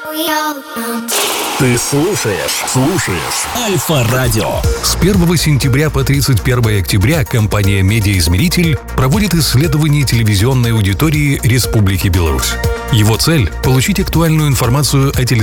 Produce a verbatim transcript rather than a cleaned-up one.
Ты слушаешь, слушаешь Альфа-радио. С первого сентября по тридцать первое октября компания «Медиаизмеритель» проводит исследование телевизионной аудитории Республики Беларусь. Его цель – получить актуальную информацию о телевизионной